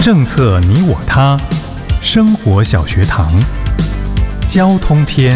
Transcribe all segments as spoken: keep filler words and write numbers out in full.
政策你我他，生活小学堂，交通篇。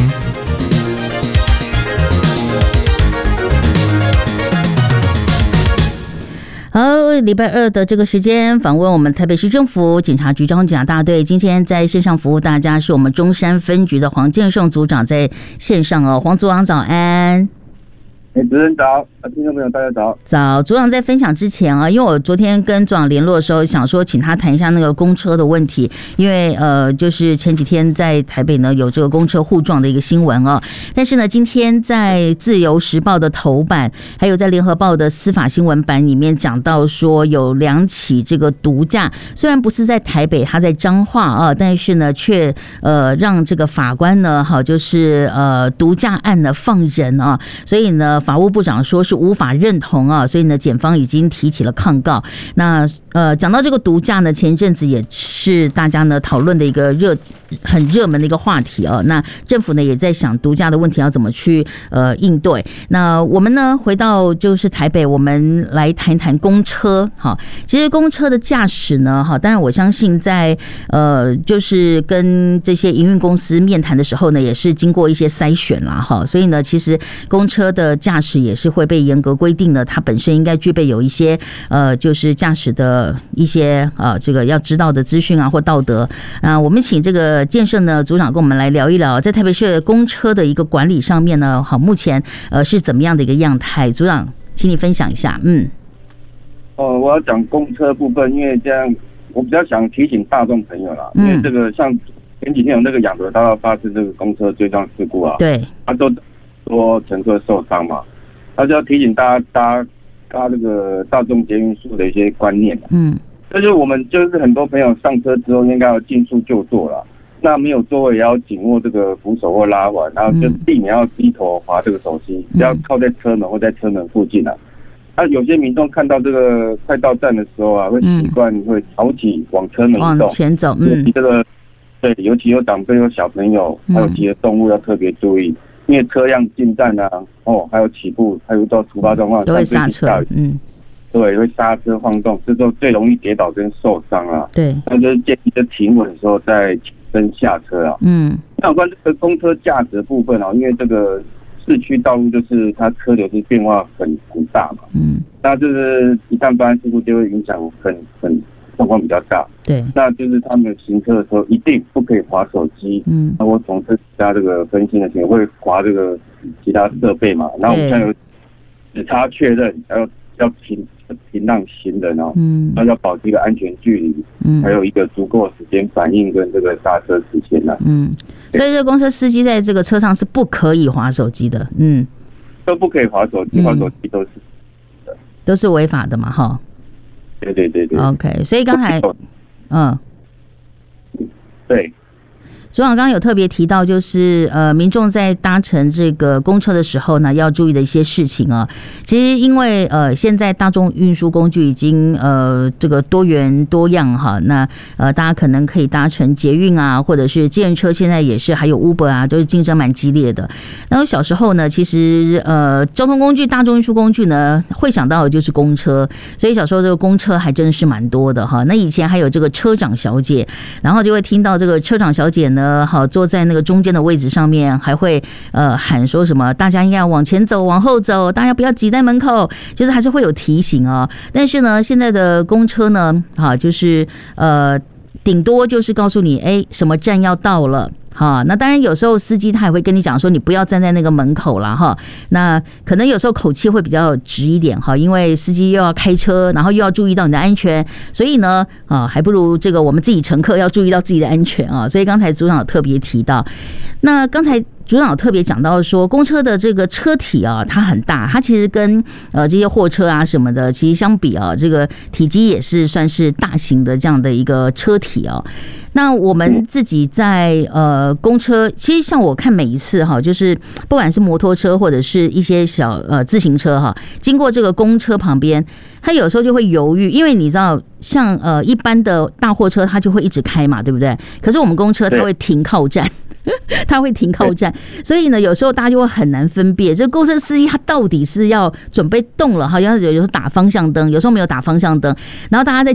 好，礼拜二的这个时间访问我们台北市政府警察局交通警察大队，今天在线上服务大家是我们中山分局的黄建胜组长在线上哦，黄组长早安。 哎，主持人早，听众朋友大家早。 早，组长在分享之前啊，因为我昨天跟组长联络的时候，想说请他谈一下那个公车的问题，因为呃，就是前几天在台北呢有这个公车互撞的一个新闻啊，但是呢，今天在自由时报的头版，还有在联合报的司法新闻版里面讲到说有两起这个毒驾，虽然不是在台北，他在彰化啊，但是呢却呃让这个法官呢，好就是呃毒驾案呢放人啊，所以呢。法务部长说是无法认同啊，所以呢，检方已经提起了抗告。那呃，讲到这个毒驾呢，前一阵子也是大家呢讨论的一个热、很热门的一个话题啊。那政府呢也在想毒驾的问题要怎么去呃应对。那我们呢回到就是台北，我们来谈一谈公车。哈，其实公车的驾驶呢，哈，当然我相信在呃就是跟这些营运公司面谈的时候呢，也是经过一些筛选啦，哈。所以呢，其实公车的驾驶也是会被严格规定的，它本身应该具备有一些呃，就是驾驶的一些呃，这个要知道的资讯啊或道德啊。我们请这个建胜呢组长跟我们来聊一聊，在台北市公车的一个管理上面呢，好，目前呃是怎么样的一个样态？组长，请你分享一下。嗯， 哦，我要讲公车部分，因为这样我比较想提醒大众朋友啦，因为这个像前几天有那个养德大道发生这个公车追撞事故啊， 对， 他都说乘客受伤嘛。他就要提醒大家搭搭这个大众捷运速的一些观念，嗯，这就是我们就是很多朋友上车之后应该要尽速就坐了，那没有座位也要紧握这个扶手或拉环，然后就避免要低头滑这个手机，不要靠在车门或在车门附近啊。那、啊、有些民众看到这个快到站的时候啊，会习惯会早起往车门移动， 往前走， 嗯，这个对，尤其有长辈有小朋友，还有这些动物要特别注意。因为车辆进站啊，哦，还有起步，还有到突发状况， 都会刹车，嗯， 对，会刹车晃动，这时候最容易跌倒跟受伤啊。对，那就是建议在停稳的时候再起身下车啊。嗯，那有关这个公车驾驶的部分啊，因为这个市区道路就是它车流是变化很很大嘛，嗯，那就是一旦发生事故就会影响很很。状况比较大，对，那就是他们行车的时候一定不可以滑手机，嗯，那我从事其他这个分析的时候会滑这个其他设备嘛，然后我们现在有只差确认，还要要停停让行人哦，嗯，那要保持一个安全距离，嗯，还有一个足够的时间反应跟这个刹车时间呢，嗯， 所以这公车司机在这个车上是不可以滑手机的，嗯， 都不可以滑手机，滑手机都是的，都是违法的嘛，哈。 对对对对 ，OK， 所以刚才，嗯， 对。 组长刚刚有特别提到，就是呃，民众在搭乘这个公车的时候呢，要注意的一些事情啊。其实因为呃，现在大众运输工具已经呃这个多元多样哈，那呃大家可能可以搭乘捷运啊，或者是计程车，现在也是还有 Uber 啊，就是竞争蛮激烈的。那我小时候呢，其实呃交通工具、大众运输工具呢，会想到的就是公车，所以小时候这个公车还真是蛮多的哈。那以前还有这个车长小姐，然后就会听到这个车长小姐呢。呃，好，坐在那个中间的位置上面，还会呃喊说什么？大家应该要往前走，往后走，大家不要挤在门口，就是还是会有提醒哦。但是呢，现在的公车呢，哈，就是呃，顶多就是告诉你，哎，什么站要到了。好，那当然有时候司机他也会跟你讲说，你不要站在那个门口啦哈。那可能有时候口气会比较直一点哈，因为司机又要开车，然后又要注意到你的安全，所以呢，啊，还不如这个我们自己乘客要注意到自己的安全啊。所以刚才组长有特别提到，那刚才组长特别讲到说，公车的这个车体啊，它很大，它其实跟呃这些货车啊什么的，其实相比啊，这个体积也是算是大型的这样的一个车体啊。那我们自己在呃公车，其实像我看每一次哈，就是不管是摩托车或者是一些小呃自行车哈，经过这个公车旁边，他有时候就会犹豫，因为你知道，像呃一般的大货车它就会一直开嘛，对不对？可是我们公车它会停靠站。他会停靠站，所以呢，有时候大家就会很难分辨这个公车司机他到底是要准备动了，好像有时候打方向灯，有时候没有打方向灯，然后大家在